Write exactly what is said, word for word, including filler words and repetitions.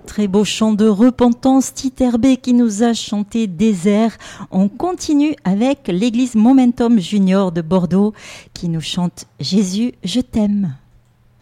Très beau chant de repentance, Tite Herbet qui nous a chanté Désert. On continue avec l'église Momentum Junior de Bordeaux qui nous chante Jésus, je t'aime.